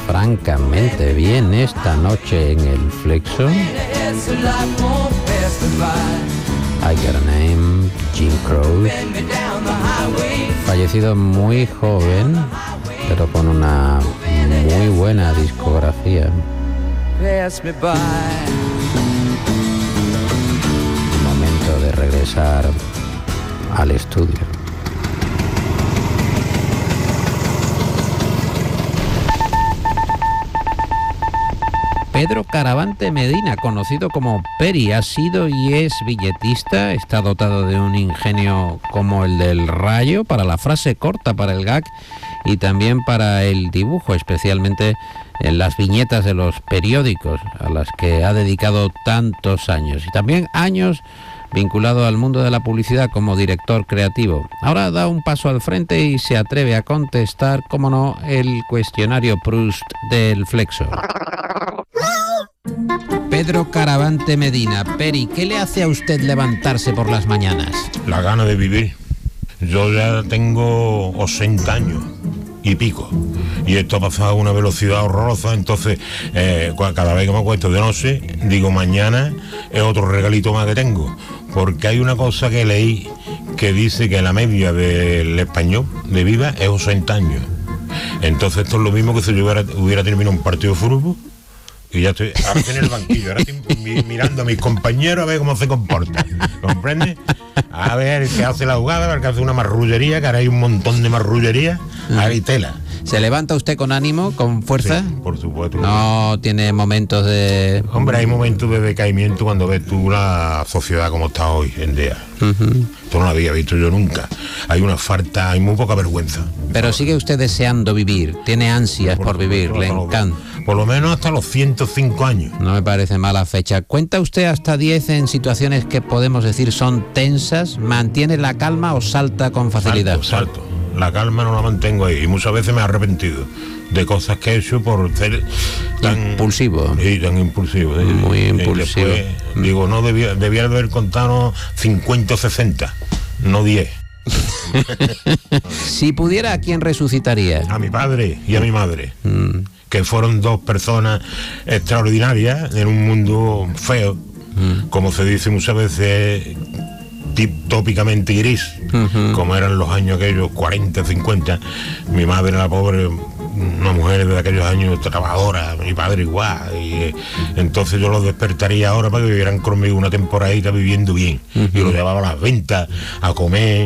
francamente bien esta noche en el Flexo. I Got a Name, Jim Croce, fallecido muy joven, pero con una muy buena discografía. Momento de regresar al estudio. Pedro Caravante Medina, conocido como Peri, ha sido y es billetista, está dotado de un ingenio como el del Rayo para la frase corta, para el gag y también para el dibujo, especialmente en las viñetas de los periódicos a las que ha dedicado tantos años, y también años vinculado al mundo de la publicidad como director creativo. Ahora da un paso al frente y se atreve a contestar, como no, el cuestionario Proust del Flexo. Pedro Caravante Medina, Peri, ¿qué le hace a usted levantarse por las mañanas? La gana de vivir. Yo ya tengo 80 años y pico, y esto ha pasado a una velocidad horrorosa. Entonces cada vez que me acuesto de noche digo, mañana es otro regalito más que tengo, porque hay una cosa que leí que dice que la media del español de vida es 80 años. Entonces esto es lo mismo que si yo hubiera terminado un partido de fútbol y ya estoy ahora estoy en el banquillo, ahora estoy mirando a mis compañeros a ver cómo se comportan, ¿comprende? A ver qué hace la jugada, a ver qué hace una marrullería, que ahora hay un montón de marrullería, hay tela. ¿Se levanta usted con ánimo, con fuerza? Sí, por supuesto. No tiene momentos de... Hombre, hay momentos de decaimiento cuando ves tú la sociedad como está hoy en día. Esto no lo había visto yo nunca. Hay una falta, hay muy poca vergüenza. Pero sigue usted deseando vivir, tiene ansias por vivir, le encanta. Por lo menos hasta los 105 años. No me parece mala fecha. ¿Cuenta usted hasta 10 en situaciones que podemos decir son tensas? ¿Mantiene la calma o salta con facilidad? Salto. La calma no la mantengo ahí, y muchas veces me he arrepentido de cosas que he hecho por ser tan impulsivo. Sí, tan impulsivo. Muy impulsivo. Después, digo, no debía de haber contado 50 o 60, no 10. Si pudiera, ¿a quién resucitaría? A mi padre y a mi madre, que fueron dos personas extraordinarias en un mundo feo, como se dice muchas veces, tópicamente gris, como eran los años aquellos 40, 50. Mi madre, la pobre, una mujer de aquellos años trabajadora, mi padre igual, y entonces yo los despertaría ahora para que vivieran conmigo una temporadita viviendo bien, y los llevaba a las ventas, a comer,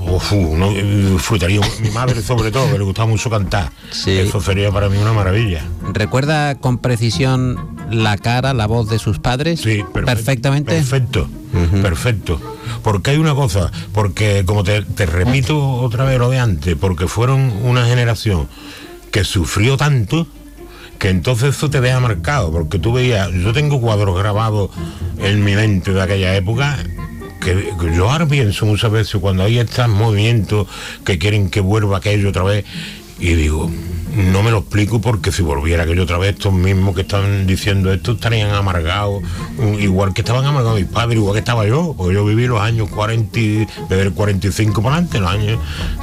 no, disfrutaría. Mi madre sobre todo, que le gustaba mucho cantar. Sí. Eso sería para mí una maravilla. ¿Recuerda con precisión la cara, la voz de sus padres? Sí, perfectamente. Perfecto, perfecto. Porque hay una cosa, porque como te repito otra vez lo de antes, porque fueron una generación que sufrió tanto, que entonces eso te deja marcado, porque tú veías, yo tengo cuadros grabados en mi mente de aquella época, que yo ahora pienso muchas veces cuando hay estos movimientos que quieren que vuelva aquello otra vez, y digo, no me lo explico, porque si volviera aquello otra vez, estos mismos que están diciendo esto estarían amargados, igual que estaban amargados mis padres, igual que estaba yo, porque yo viví los años 40, desde el 45 para adelante, los años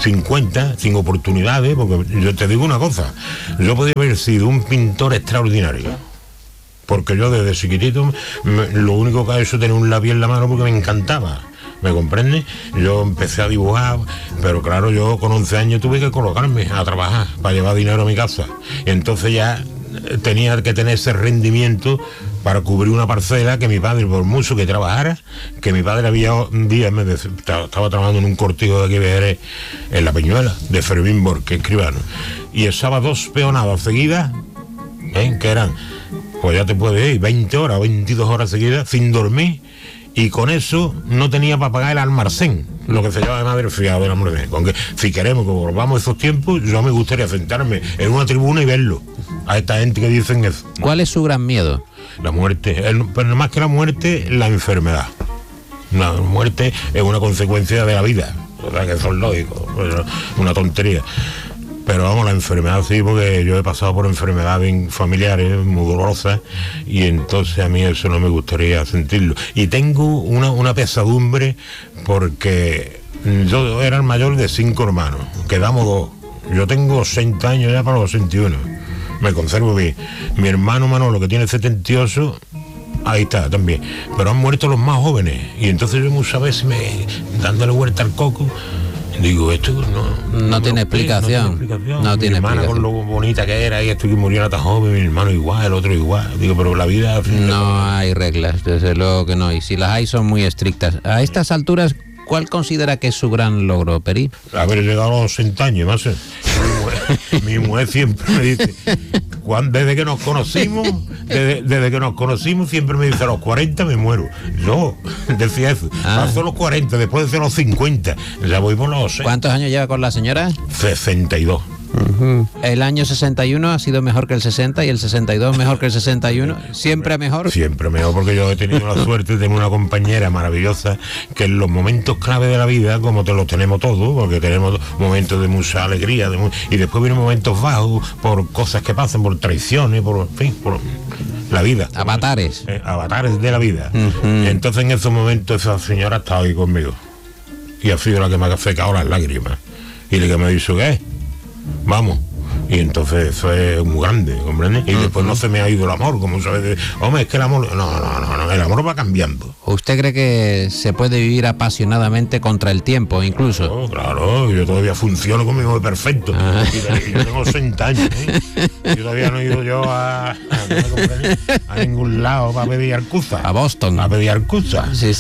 50, sin oportunidades, porque yo te digo una cosa, yo podía haber sido un pintor extraordinario, porque yo desde chiquitito, lo único que he hecho es tener un lápiz en la mano porque me encantaba. ¿Me comprende? Yo empecé a dibujar, pero claro, yo con 11 años tuve que colocarme a trabajar para llevar dinero a mi casa. Y entonces ya tenía que tener ese rendimiento para cubrir una parcela que mi padre, por mucho que trabajara, que mi padre había un día, estaba trabajando en un cortijo de aquí de Jerez, en La Peñuela, de Fermín Borque, escribano, y echaba 2 peonadas seguidas, que eran, pues ya te puedes ir, 20 horas, 22 horas seguidas, sin dormir, y con eso no tenía para pagar el almacén, lo que se llama de madre fiado del almacén. Aunque si queremos que volvamos a esos tiempos, yo me gustaría sentarme en una tribuna y verlo a esta gente que dicen eso. ¿Cuál es su gran miedo? La muerte, pero más que la muerte, la enfermedad. La muerte es una consecuencia de la vida, o sea que eso es lógico, una tontería. Pero vamos, la enfermedad sí, porque yo he pasado por enfermedades familiares muy dolorosas, y entonces a mí eso no me gustaría sentirlo. Y tengo una pesadumbre, porque yo era el mayor de 5 hermanos, quedamos 2. Yo tengo 80 años ya para los 61. me conservo bien. Mi hermano Manolo, que tiene 78, ahí está también. Pero han muerto los más jóvenes. Y entonces yo muchas veces dándole vuelta al coco, digo, esto no tiene explicación. No tiene mi hermana explicación. con lo bonita que era, y esto que murió tan joven, mi hermano igual, el otro igual. Digo, pero la vida... No hay reglas, desde luego que no. Y si las hay, son muy estrictas. A estas alturas, ¿cuál considera que es su gran logro, Peri? Haber llegado a los 60 años, más. Mi mujer siempre me dice, desde que nos conocimos, siempre me dice, a los 40 me muero. Yo decía eso, paso los 40, después de los 50, ya voy por los 60. ¿Cuántos años lleva con la señora? 62. El año 61 ha sido mejor que el 60 y el 62 mejor que el 61. ¿Siempre mejor? Siempre mejor, porque yo he tenido la suerte de tener una compañera maravillosa que en los momentos clave de la vida, como te los tenemos todos, porque tenemos momentos de mucha alegría, y después vienen momentos bajos por cosas que pasan, por traiciones, por la vida. Avatares. Avatares de la vida. Entonces en esos momentos esa señora ha estado ahí conmigo. Y ha sido la que me ha secado las lágrimas. Y la que me ha dicho, ¿qué? Vamos. Y entonces eso es muy grande, ¿comprendes? Y después no se me ha ido el amor, como sabes. Hombre, es que el amor... No, el amor va cambiando. ¿Usted cree que se puede vivir apasionadamente contra el tiempo, incluso? Oh, claro, yo todavía funciono conmigo perfecto. Y yo tengo 60 años, ¿eh? Yo todavía no he ido a ningún lado para pedir arcusa. A Boston. A pedir arcusa. Sí.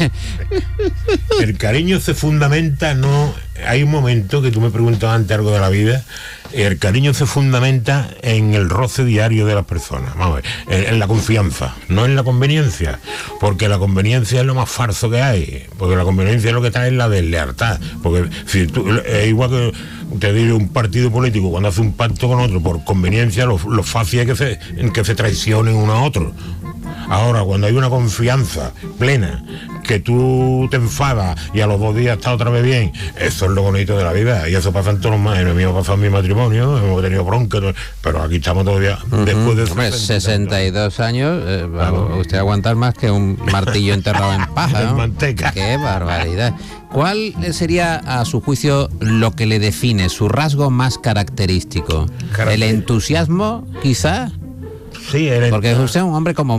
El cariño se fundamenta, no... Hay un momento que tú me preguntas antes algo de la vida. El cariño se fundamenta en el roce diario de las personas, vamos a ver, en la confianza, no en la conveniencia, porque la conveniencia es lo más falso que hay, porque la conveniencia es lo que trae la deslealtad, porque si tú, es igual que te digo, un partido político cuando hace un pacto con otro por conveniencia, lo fácil es que se traicionen uno a otro. Ahora, cuando hay una confianza plena, que tú te enfadas y a los 2 días está otra vez bien, eso es lo bonito de la vida, y eso pasa en todos los más. En el mío ha pasado en mi matrimonio, hemos tenido bronca, pero aquí estamos todavía después de 62 años, usted aguantar más que un martillo enterrado en paja, ¿no? En manteca. ¡Qué barbaridad! ¿Cuál sería, a su juicio, lo que le define, su rasgo más característico? ¿El entusiasmo, quizá? Sí, porque usted es un hombre como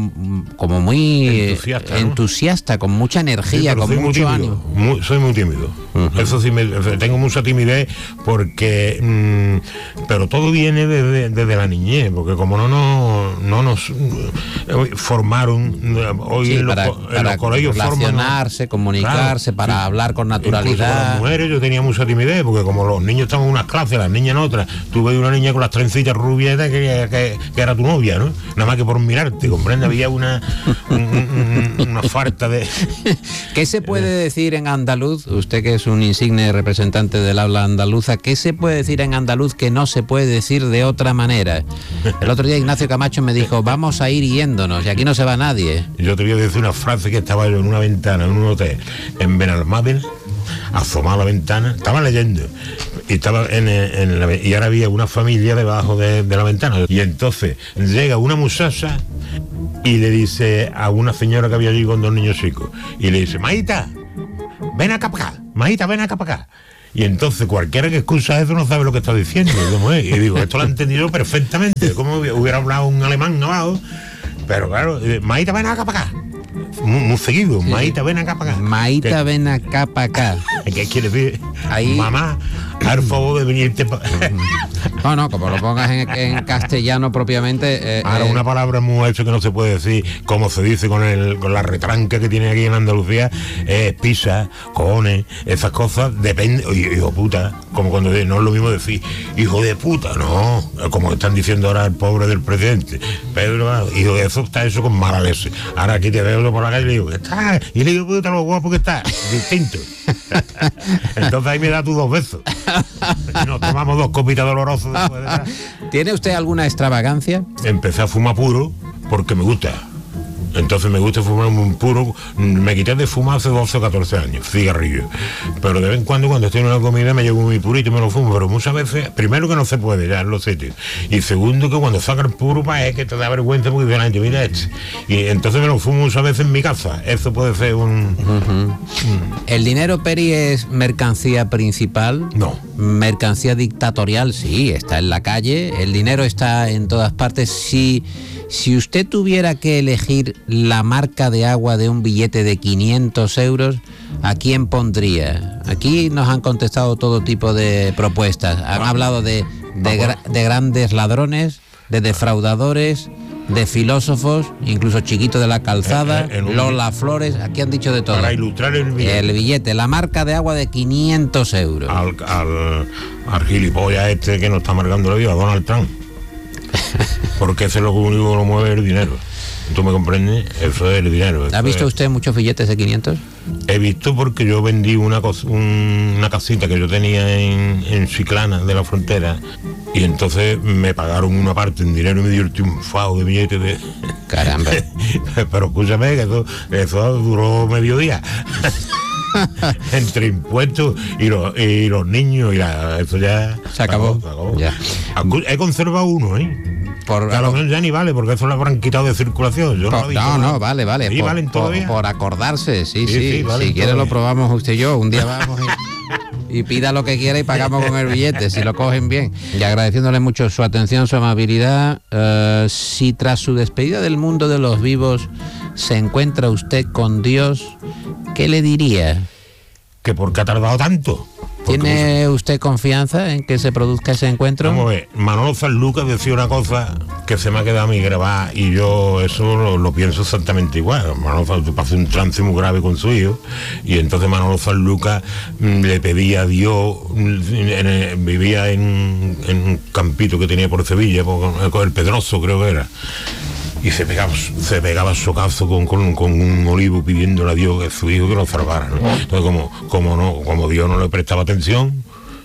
muy entusiasta, con mucha energía, sí, con mucho ánimo. Soy muy tímido. Eso sí, tengo mucha timidez porque... pero todo viene desde la niñez, porque como no nos formaron... Hoy sí, en para los colegios relacionarse, comunicarse, claro, para hablar con naturalidad. Con las mujeres yo tenía mucha timidez, porque como los niños estaban en unas clases, las niñas en otras, tú ves una niña con las trencitas rubietas que era tu novia, ¿no? Nada más que por mirarte, ¿comprende? Había una falta de... ¿Qué se puede decir en andaluz? Usted que es un insigne representante del habla andaluza, ¿qué se puede decir en andaluz que no se puede decir de otra manera? El otro día Ignacio Camacho me dijo, vamos a ir yéndonos, y aquí no se va nadie. Yo te voy a decir una frase que estaba yo en una ventana, en un hotel, en Benalmádena, asomado a la ventana, estaba leyendo, y estaba y ahora había una familia debajo de la ventana, y entonces llega una muchacha y le dice a una señora que había allí con 2 niños chicos, y le dice, Maíta, ven acá para acá, Maíta, ven acá para acá. Y entonces cualquiera que escucha eso no sabe lo que está diciendo, ¿cómo es? Y digo, esto lo ha entendido perfectamente, como hubiera hablado un alemán abajo, pero claro, Maíta, ven acá para acá. Muy seguido, sí. Maíta, ven acá para acá. Maíta, ven acá para acá. ¿Qué quiere decir? Ahí... Mamá, haz favor de venirte para... No, como lo pongas en castellano propiamente... Ahora, una palabra muy hecho que no se puede decir, como se dice con la retranca que tiene aquí en Andalucía, es pisa, cojones, esas cosas, depende... Hijo puta, como cuando no es lo mismo decir, hijo de puta, no, como están diciendo ahora el pobre del presidente. Pedro, hijo de eso está eso con mala leche. Ahora aquí te veo por la calle y le digo, ¿qué está? Y le digo, puta, lo guapo que está. Distinto. Entonces ahí me da tú 2 besos. Y nos tomamos 2 copitas dolorosas después de... ¿Tiene usted alguna extravagancia? Empecé a fumar puro porque me gusta. Entonces me gusta fumar un puro. Me quité de fumar hace 12 o 14 años, cigarrillo. Pero de vez en cuando estoy en una comida me llevo mi purito y me lo fumo. Pero muchas veces, primero que no se puede ya en los sitios. Y segundo que cuando saca el puro, es que te da vergüenza porque dice la gente, mira este. Y entonces me lo fumo muchas veces en mi casa. Eso puede ser un... ¿El dinero, Peri, es mercancía principal? No. Mercancía dictatorial, sí, está en la calle. El dinero está en todas partes. Si usted tuviera que elegir la marca de agua de un billete de 500 euros, ¿a quién pondría? Aquí nos han contestado todo tipo de propuestas. Han hablado de grandes ladrones, de defraudadores, de filósofos, incluso Chiquito de la Calzada, Lola Flores. Aquí han dicho de todo. Para ilustrar el billete, la marca de agua de 500 euros. Al gilipollas que nos está amargando la vida, a Donald Trump. Porque ese es lo único que lo mueve el dinero. ¿Tú me comprendes? Eso es el dinero. ¿Ha visto usted muchos billetes de 500? He visto porque yo vendí una casita que yo tenía en Chiclana de la Frontera y entonces me pagaron una parte en dinero y me dio el triunfado de billetes de... Caramba. Pero escúchame, que eso duró medio día. Entre impuestos y los niños eso ya se acabó. Ya. He conservado uno, que a lo menos ya ni vale, porque eso lo habrán quitado de circulación. Yo no, vale. ¿Sí valen todavía? Por acordarse, sí. Valen si quiere lo probamos usted y yo. Un día vamos y pida lo que quiera y pagamos con el billete, si lo cogen bien. Y agradeciéndole mucho su atención, su amabilidad. Si tras su despedida del mundo de los vivos se encuentra usted con Dios, ¿qué le diría? ¿Que por qué ha tardado tanto? ¿Tiene usted confianza en que se produzca ese encuentro? Vamos a ver, Manolo Sanlúcar decía una cosa que se me ha quedado a mí grabada y yo eso lo pienso exactamente igual. Manolo Sanlúcar pasó un trance muy grave con su hijo y entonces Manolo Sanlúcar le pedía a Dios, vivía en un campito que tenía por Sevilla, con el Pedroso creo que era. Y se pegaba socazo con un olivo pidiéndole a Dios que su hijo que lo salvara, ¿no? Entonces como Dios no le prestaba atención,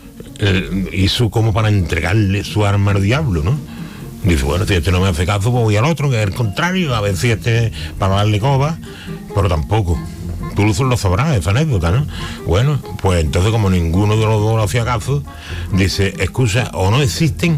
hizo como para entregarle su arma al diablo, ¿no? Dice, bueno, si este no me hace caso, pues voy al otro, que es el contrario, a ver si para darle coba, pero tampoco. Tú lo sabrás, esa anécdota, ¿no? Bueno, pues entonces como ninguno de los dos lo hacía caso, dice, excusa, o no existen,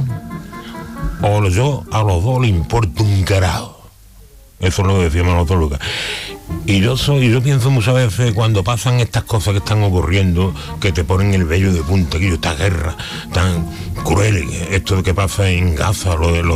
o yo a los dos le importa un carajo. Eso es lo que decía Manolo Sanlúcar. Y yo pienso muchas veces cuando pasan estas cosas que están ocurriendo, que te ponen el vello de punta, que esta guerra tan cruel, esto que pasa en Gaza, lo de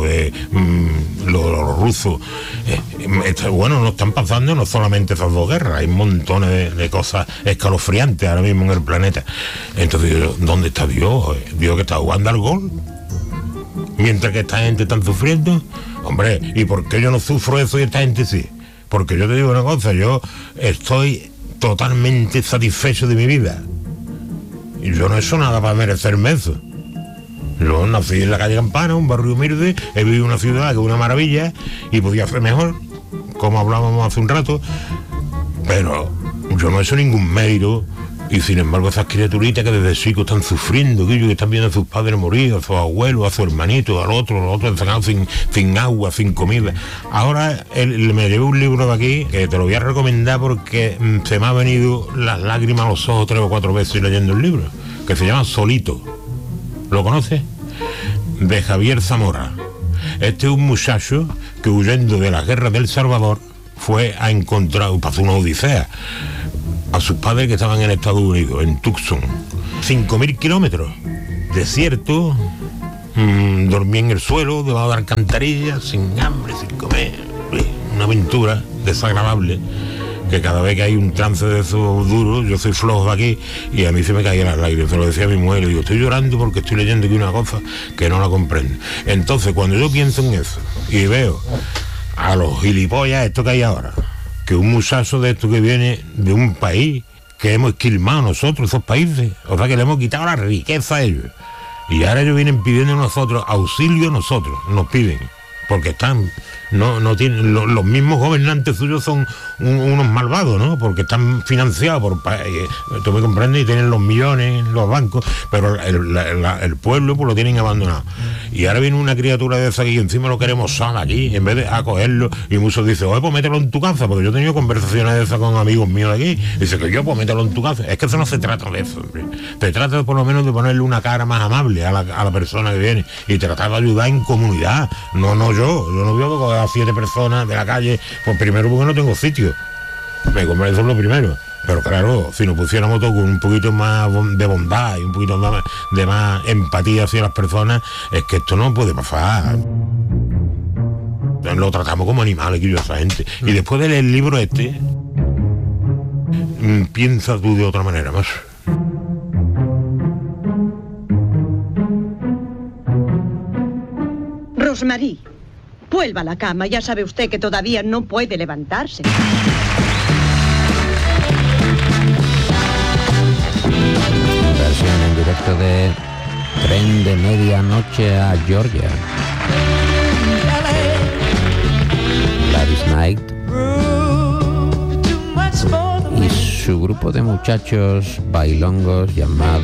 los rusos, bueno, nos están pasando no solamente esas dos guerras, hay montones de cosas escalofriantes ahora mismo en el planeta. Entonces, ¿dónde está Dios? Dios que está jugando al gol, mientras que esta gente está sufriendo. Hombre, ¿y por qué yo no sufro eso y esta gente sí? Porque yo te digo una cosa, yo estoy totalmente satisfecho de mi vida. Y yo no he hecho nada para merecerme eso. Yo nací en la calle Campana, un barrio humilde, he vivido en una ciudad que es una maravilla y podía hacer mejor, como hablábamos hace un rato, pero yo no he hecho ningún mérito. Y sin embargo esas criaturitas que desde chicos están sufriendo, que están viendo a sus padres morir, a sus abuelos, a su hermanito, al otro, los otros encerrados sin agua, sin comida. Ahora me llevé un libro de aquí que te lo voy a recomendar porque se me ha venido las lágrimas a los ojos 3 o 4 veces leyendo el libro, que se llama Solito. ¿Lo conoces? De Javier Zamora. Este es un muchacho que huyendo de la guerra del Salvador fue a encontrar, pasó una odisea, a sus padres que estaban en Estados Unidos, en Tucson. 5.000 kilómetros, desierto, dormía en el suelo, debajo de alcantarillas, sin hambre, sin comer. Una aventura desagradable, que cada vez que hay un trance de esos duros, yo soy flojo aquí y a mí se me caían las lágrimas. Se lo decía a mi mujer, le digo, estoy llorando porque estoy leyendo aquí una cosa que no la comprendo. Entonces, cuando yo pienso en eso y veo a los gilipollas, esto que hay ahora, que un muchacho de esto que viene de un país que hemos esquilmado nosotros, esos países, o sea que le hemos quitado la riqueza a ellos, y ahora ellos vienen pidiendo a nosotros auxilio, nosotros nos piden, porque están, no tienen, los mismos gobernantes suyos son unos malvados, ¿no? Porque están financiados por, tú me comprendes, y tienen los millones, los bancos, pero el pueblo pues lo tienen abandonado. Y ahora viene una criatura de esa y encima lo queremos sano aquí, en vez de acogerlo, y muchos dicen, oye, pues mételo en tu casa, porque yo he tenido conversaciones de esas con amigos míos de aquí, y dice que yo, pues mételo en tu casa. Es que eso no se trata de eso, hombre. Se trata por lo menos de ponerle una cara más amable a la persona que viene, y tratar de ayudar en comunidad. No yo no voy a coger a 7 personas de la calle, pues primero porque no tengo sitio. Me compré, eso es lo primero. Pero claro, si nos pusiéramos todo con un poquito más de bondad y un poquito de más empatía hacia las personas, es que esto no puede pasar. Lo tratamos como animales, que yo, esa gente. Y después de leer el libro este, piensa tú de otra manera más. Rosmarie, vuelva a la cama, ya sabe usted que todavía no puede levantarse. Versión en directo de Tren de Medianoche a Georgia. Gladys Knight y su grupo de muchachos bailongos llamado